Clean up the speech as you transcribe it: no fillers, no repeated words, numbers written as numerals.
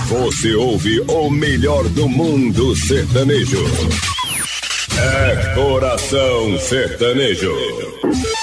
Você ouve o melhor do mundo sertanejo. É Coração Sertanejo.